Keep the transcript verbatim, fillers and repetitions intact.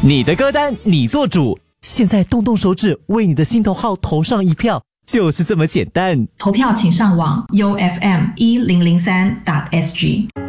你的歌单你做主，现在动动手指为你的心头号投上一票，就是这么简单。 投票请上网 U F M 一零零三 点 S G。